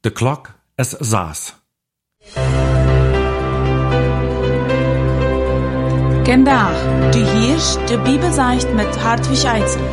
De klok is 6. Vandaag, du hörst de Bibelzeicht mit Hartwig Eitzel.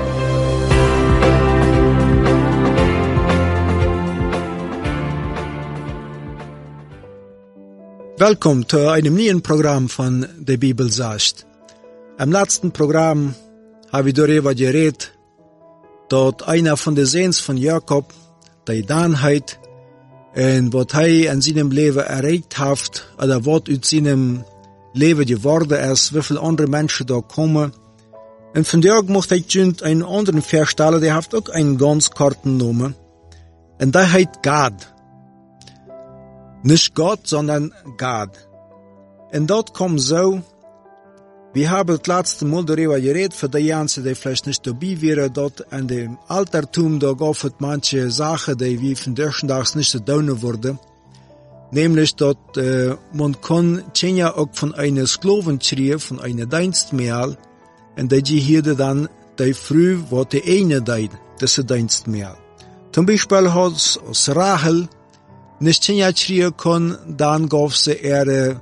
Willkommen zu einem neuen Programm von der Bibelzeicht. Im letzten Programm habe ich darüber geredet, dass einer von den Sehens von Jakob, die Danheit, und was er in seinem Leben erreicht hat, oder was aus seinem Leben geworden ist, wie viele andere Menschen da kommen. Und von da möchte ich einen anderen Vers stellen, der hat auch einen ganz kurzen Namen. Und der heißt Gad. Nicht Gott, sondern Gad. Und dort kommt so, wir haben das letzte Mal darüber geredet, für die Jansen, die vielleicht nicht dabei wären, dort in dem Altertum, da gab es manche Sachen, die wie von durchschnittlich nicht getan wurden. Nämlich, dass man kann Tschenja auch von einer Sklavenschrift, von einer Dienstmehl, und die hier dann die früh, was die eine deed, das ist Dienstmehl. Zum Beispiel hat es aus Rahel nicht Tschenja schrieben kann, dann gab sie ihre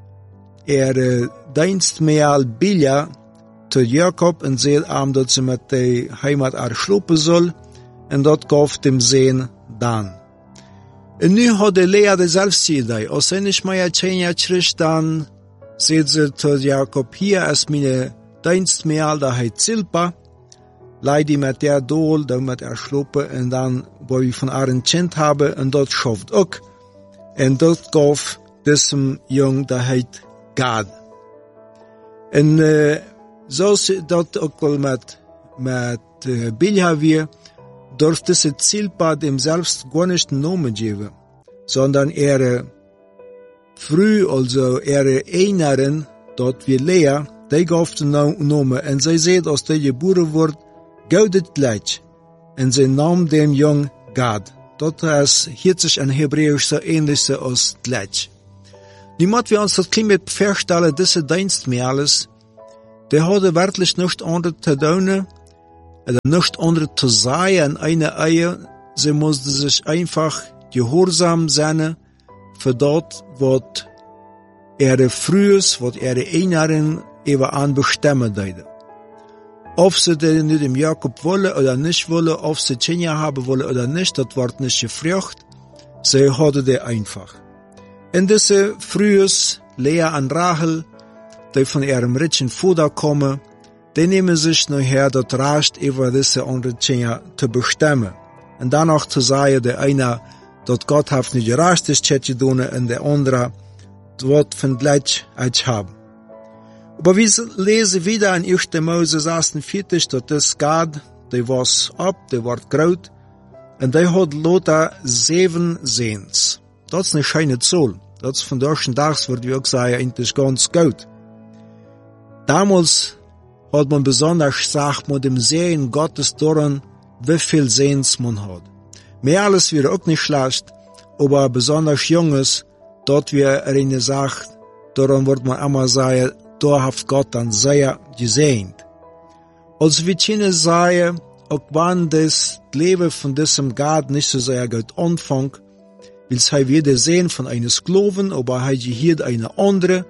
Dienstmehl Bilja zu Jakob und sie am, dass sie mit der Heimat erschlupen soll, und dort gab dem Sehen dann. Und nu hat die Lea die Selbstidee. Als sie nicht mehr Tschenja schrift, dann sagt sie zu Jakob, hier ist meine Dienstmehl, da heißt Zilpa, leide mit der Dol, da mit erschlupen, und dann, wo ich von ihrem Kind habe, und dort schafft auch. Und dort gab diesem Jungen, da heißt Gad. Und so ist dort auch mit Bilha wir, durch diese Zilpa dem selbst gar nicht einen Namen geben, sondern früh, also Einerin, dort wie Lea, die gab den Namen, und sie sieht, als die geboren wird, gaudet gleich, und sie nahm den Jungen Gad. Dort ist 40 in Hebräisch so ähnlich als gleich. Niemand wir uns das Klima vorstellen, diese Dienstmehles, die hat wirklich nichts anderes zu tun, oder nichts anderes zu sagen in einer Ehe. Sie musste sich einfach gehorsam sein für das, was frühes, was Einerin eben anbestimmen würde. Ob sie den nicht dem Jakob wollen oder nicht wollen, ob sie Tschenja haben wollen oder nicht, das wird nicht gefragt. Sie hatte die einfach. In diese frühes Lea und Rahel, die von ihrem reichen Vater kommen, die nehmen sich nachher das Recht, über diese andere Tschenja zu bestimmen. Und danach zu sagen, der eine, dass Gott hat nicht Gerechtigkeit getan, und der andere, wird von gleich als haben. Aber wir lesen wieder in 1. Mose 46, dass das Gad, der war ab, der war groß, und der hat lauter 7 Sehens. Das ist eine schöne Zahl. Das ist von deutschen Tags, würde ich auch sagen, eigentlich ganz gut. Damals hat man besonders gesagt, mit dem Sehen Gottes daran, wie viel Sehens man hat. Mehr alles wäre auch nicht schlecht, aber besonders Junges, dort wir eine Sache, daran wird man immer sagen, da hat Gott dann sehr gesehen. Als wir können sagen, auch wenn das Leben von diesem Gad nicht so sehr gut anfängt, will es wieder sehen von einem Sklaven, aber hier eine andere,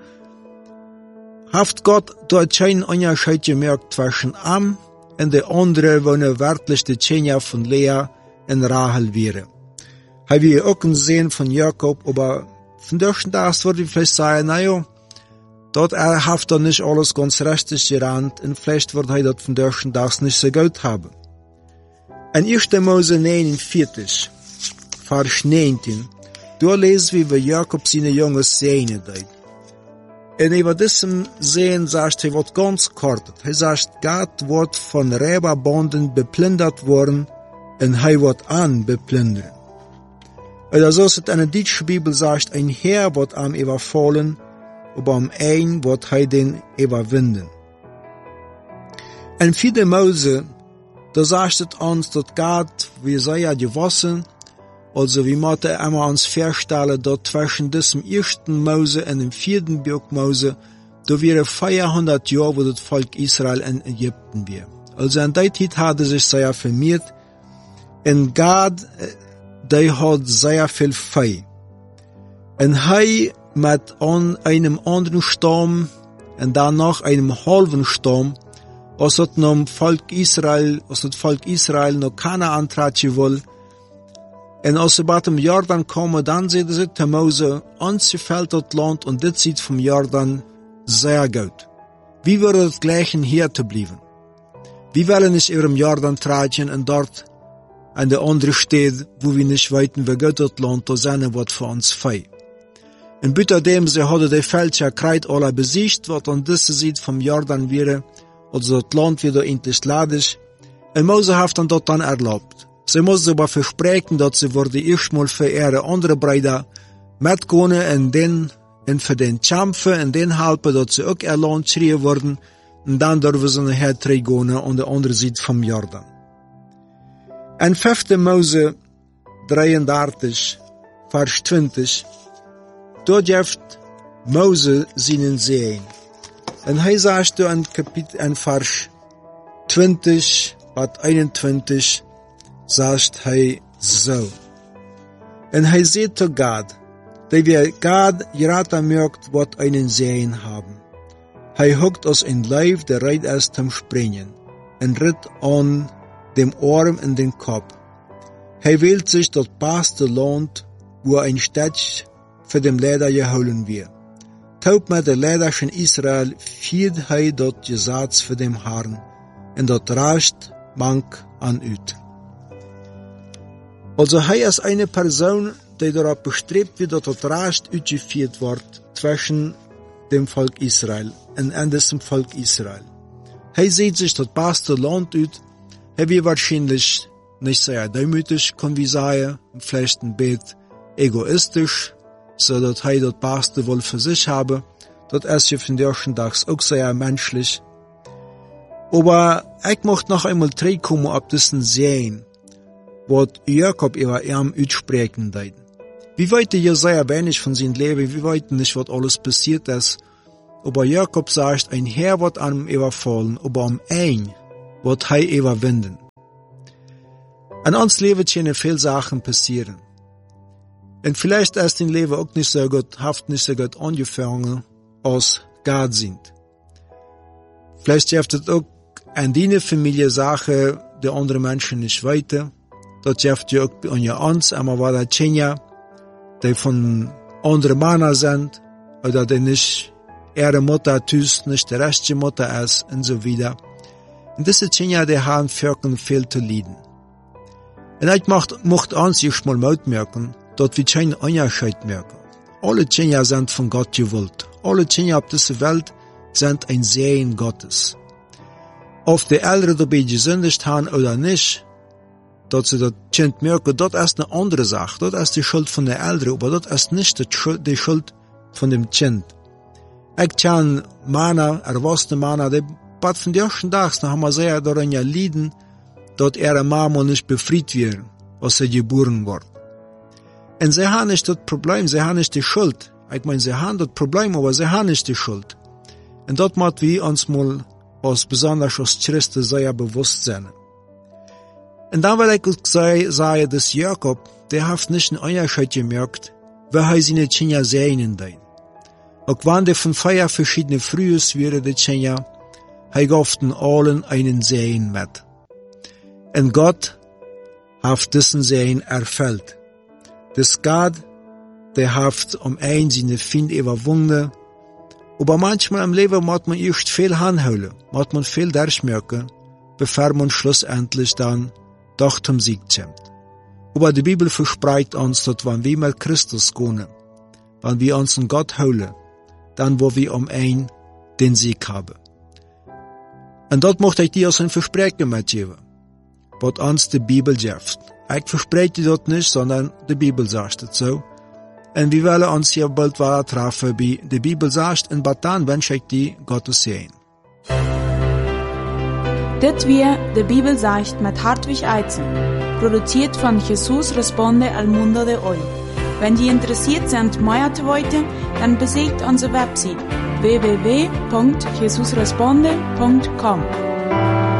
hat Gott dort keinen Unterschied gemerkt zwischen ihm und der andere, wo eine wörtlich die Tschenja von Lea und Rahel wäre. Wir auch gesehen von Jakob, aber von deutschen Tags würde ich vielleicht sagen, naja, dort hat nicht alles ganz richtig gerannt, und vielleicht wird dort von deutschen Tags nicht so gut haben. In 1. Mose 49, Vers 19, da lesen wir, wie Jakob seine Jungs sehnen deed. Und über diesem Sehen sagt er, was ganz kurz. Er sagt, Gad wird von Räuberbanden beplündert worden, und er wird an beplündern. Oder so ist es in der deutschen Bibel sagt, ein Herr wird am überfallen, aber am ein wird er den überwinden. In 4. Mose, da sagt es uns, dass Gad, wie sei ja gewassen, also wir müssen einmal uns vorstellen, dass zwischen diesem 1. Mose und dem 4. Buch Mose, da wäre 400 Jahre, wo das Volk Israel in Ägypten wäre. Also in der Zeit hatte sich sehr vermehrt, und Gad, die hat sehr viel Vieh. Und hij mit einem anderen Sturm und dann noch einem halben Sturm, als das Volk Israel noch keine antratje will. Und als sie bei dem Jordan kommen, dann sehen sie zu Mose, uns gefällt das Land und das sieht vom Jordan sehr gut. Wie würde das Gleiche hier zu bleiben? Wir wollen nicht über dem Jordan tragen und dort an der andere steht, wo wir nicht weiten, wie Gott das Land zu sein wird für uns frei. Und bitte dem, sie hatte die Fälscher kreit alle besiegt, was an diese Seite vom Jordan wäre, also das Land wieder endlich ledig. Und Mose hat dann dort dann erlaubt. Sie musste aber versprechen, dass sie wurde erstmal für ihre andere Brüder mitgehen und für den kämpfen und den helfen, dass sie auch erlaubt schreien wurden. Und dann dürfen sie nachher gehen an der anderen Seite vom Jordan. In 5. Mose 33, Vers 20, dort gibt Mose seinen Sehen. Und er sagt in Vers 20 bis 21, sagt er so. Und er sagt zu Gott, dass wir Gott geraten mögt, was einen Sehen haben. Er huckt aus ein Leib, der reit ist zum Springen, und ritt an dem Arm in den Kopf. Er wählt sich das beste Land, wo ein Städtchen für den Leder geholen wird. Taub mit der Lederchen Israel fiel er dort Gesetz für den Herrn, und dort racht mank an üt. Also er ist eine Person, die darauf bestrebt wird, dass das Recht ausgeführt wird zwischen dem Volk Israel und diesem Volk Israel. Er sieht sich das beste Land aus. Er wird wahrscheinlich nicht sehr demütig, kann wir sagen, vielleicht ein bisschen egoistisch, so dass er das beste wohl für sich habe. Das ist ja von der Tags auch sehr menschlich. Aber ich möchte noch einmal zurückkommen auf diesen Sehen, was Jakob über ihn aussprechen deuten. Wir weiten ja sehr wenig von seinem Leben, wir weiten nicht, was alles passiert ist. Aber Jakob sagt, ein Herr wird an ihm überfallen, aber ein wird er überwinden. An uns Leben können viele Sachen passieren. Und vielleicht ist dein Leben auch nicht so gut, nicht so gut angefangen, als Gott sind. Vielleicht gibt es auch an deiner Familie Sachen, die andere Menschen nicht weiter. Das gibt es auch an uns, aber war das Tschenja, die von anderen Männern sind, oder die nicht ihre Mutter tust, nicht die rechte Mutter ist, und so weiter. Und diese Tschenja, die haben wirklich viel zu leiden. Und ich möchte uns erst mal merken, dass wir keinen Unterschied merken. Alle Tschenja sind von Gott gewollt. Alle Tschenja auf dieser Welt sind ein Segen Gottes. Ob die Eltern dabei gesündigt haben oder nicht, dass sie das Kind merken, das ist eine andere Sache. Das ist die Schuld von der Eltern, aber das ist nicht die Schuld von dem Kind. Ich kenne Männer, erwachsene Männer, die bei von den ersten Tagen haben wir sehr daran gelitten, dass ihre Mama nicht befreit wird, als sie geboren wird. Und sie haben nicht das Problem, sie haben nicht die Schuld. Ich meine, sie haben das Problem, aber sie haben nicht die Schuld. Und das müssen wir uns mal besonders als Christen sehr bewusst sein. Und dann will ich auch sagen, dass Jakob, der hat nicht einen Unterschied gemerkt, weil er seine Kinder segnen will. Auch wenn der von 4 verschiedene Frühes wäre, die Kinder, er gab den allen einen Segen mit. Und Gott hat diesen Segen erfüllt. Das Gott, der hat seine Feinde überwunden. Aber manchmal im Leben muss man erst viel anholen, muss man viel durchmerken, bevor man schlussendlich dann doch zum Sieg kommt. Aber die Bibel verspricht uns, dass wenn wir mit Christus gehen, wenn wir uns an Gott holen, dann wo wir den Sieg haben. Und dort möchte ich dir als ein Versprechen mitgeben, was uns die Bibel gibt. Ich verspreche dir das nicht, sondern die Bibel sagt es so. Und wir wollen uns hier bald weiter treffen, wie die Bibel sagt, und dann wünsche ich dir Gottes Segen. Dit weer de Bibel sagt mit Hartwig Eizen, produziert von Jesus Responde al Mundo de Hoy. Wenn die interessiert sind, mehr zu wollen, dann besucht unsere Website www.jesusresponde.com.